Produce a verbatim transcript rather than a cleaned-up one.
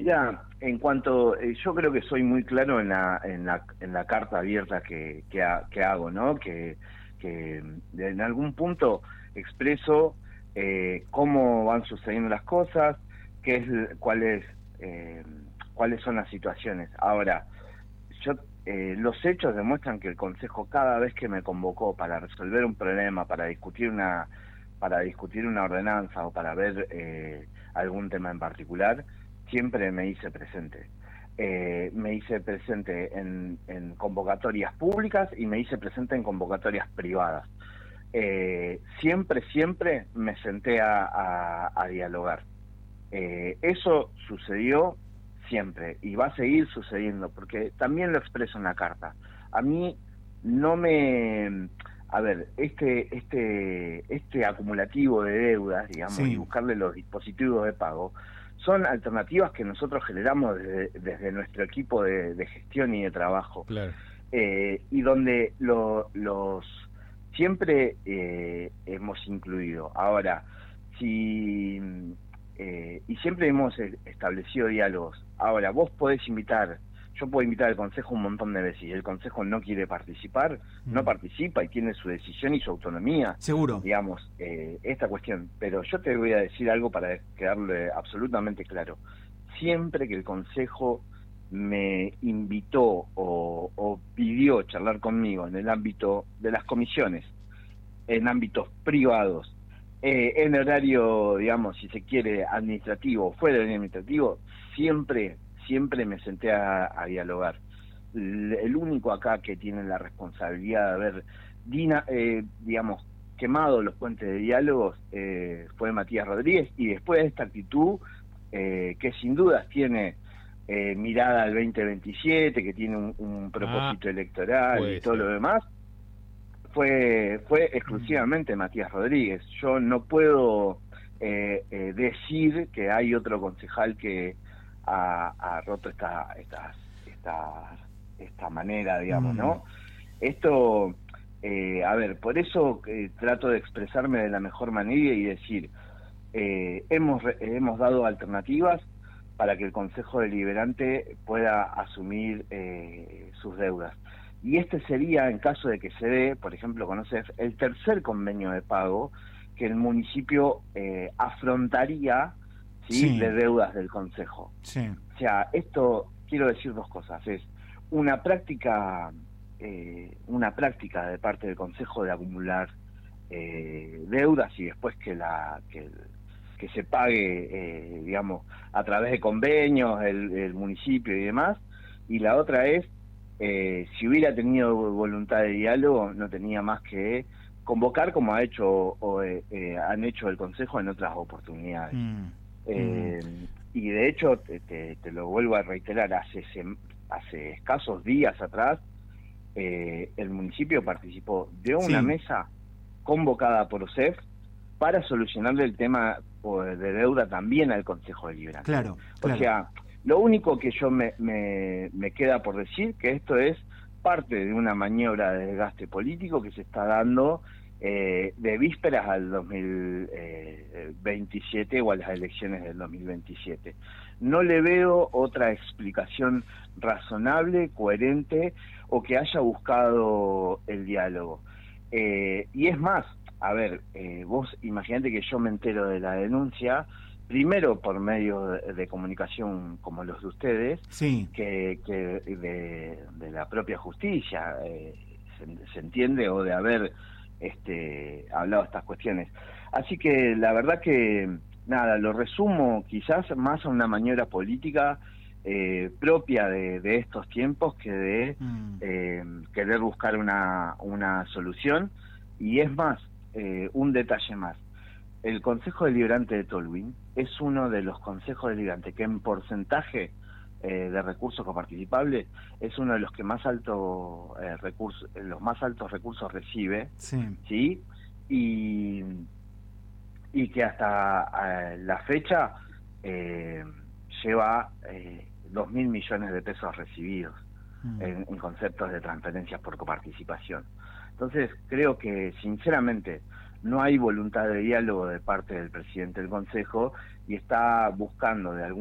Mira, en cuanto, eh, yo creo que soy muy claro en la en la, en la carta abierta que, que, ha, que hago, ¿no? Que, que en algún punto expreso eh, cómo van sucediendo las cosas, qué es, cuáles, eh, cuáles son las situaciones. Ahora, yo eh, los hechos demuestran que el Consejo, cada vez que me convocó para resolver un problema, para discutir una para discutir una ordenanza o para ver eh, algún tema en particular, siempre me hice presente. Eh, me hice presente en, en convocatorias públicas y me hice presente en convocatorias privadas. Eh, siempre, siempre me senté a, a, a dialogar. Eh, eso sucedió siempre y va a seguir sucediendo, porque también lo expreso en la carta. A mí no me... A ver, este este este acumulativo de deudas, digamos, sí, y buscarle los dispositivos de pago, son alternativas que nosotros generamos desde, desde nuestro equipo de, de gestión y de trabajo. Claro. Eh, y donde lo, los siempre eh, hemos incluido. Ahora, si... Eh, y siempre hemos establecido diálogos. Ahora, vos podés invitar, yo puedo invitar al Consejo un montón de veces, y el Consejo no quiere participar, mm. no participa y tiene su decisión y su autonomía. Seguro. Digamos, eh, esta cuestión. Pero yo te voy a decir algo para quedarle absolutamente claro. Siempre que el Consejo me invitó o, o pidió charlar conmigo en el ámbito de las comisiones, en ámbitos privados, Eh, en horario, digamos, si se quiere, administrativo, fuera del administrativo, siempre, siempre me senté a, a dialogar. El, el único acá que tiene la responsabilidad de haber, dina, eh, digamos, quemado los puentes de diálogos eh, fue Matías Rodríguez, y después de esta actitud, eh, que sin dudas tiene eh, mirada al veinte veintisiete, que tiene un, un propósito ah, electoral y todo ser. Lo demás, fue fue exclusivamente Matías Rodríguez. Yo no puedo eh, eh, decir que hay otro concejal que ha, ha roto esta esta esta esta manera, digamos, mm. ¿no? Esto, eh, a ver, por eso eh, trato de expresarme de la mejor manera y decir, eh, hemos hemos dado alternativas para que el Consejo Deliberante pueda asumir eh, sus deudas. Y este sería, en caso de que se dé, por ejemplo, con O C E F, el tercer convenio de pago que el municipio eh, afrontaría, ¿sí? Sí. de deudas del Consejo. Sí. O sea, esto, quiero decir dos cosas, es una práctica, eh, una práctica de parte del Consejo de acumular eh, deudas y después que la que, que se pague, eh, digamos, a través de convenios, el, el municipio y demás, y la otra es, Eh, si hubiera tenido voluntad de diálogo, no tenía más que convocar, como ha hecho o eh, eh, han hecho el Consejo en otras oportunidades. Mm. Eh, mm. Y de hecho, te, te, te lo vuelvo a reiterar, hace, hace escasos días atrás, eh, el municipio participó de una sí. mesa convocada por O C E F para solucionarle el tema de deuda también al Consejo Deliberante. Claro, claro. O sea, lo único que yo me, me, me queda por decir que esto es parte de una maniobra de desgaste político que se está dando eh, de vísperas al dos mil veintisiete o a las elecciones del dos mil veintisiete. No le veo otra explicación razonable, coherente o que haya buscado el diálogo. Eh, y es más, a ver, eh, vos imaginate que yo me entero de la denuncia, primero por medios de, de comunicación como los de ustedes, sí. que, que de, de la propia justicia, eh, se, se entiende, o de haber este, hablado de estas cuestiones. Así que la verdad que, nada, lo resumo quizás más a una maniobra política eh, propia de, de estos tiempos que de mm. eh, querer buscar una, una solución. Y es más, eh, un detalle más. El Consejo Deliberante de Tolwyn es uno de los consejos deliberantes que en porcentaje eh, de recursos coparticipables es uno de los que más alto eh, recursos, los más altos recursos recibe, sí, ¿sí? Y, y que hasta eh, la fecha eh, lleva eh, dos mil millones de pesos recibidos mm. en, en conceptos de transferencias por coparticipación. Entonces, creo que sinceramente no hay voluntad de diálogo de parte del presidente del Consejo y está buscando de algún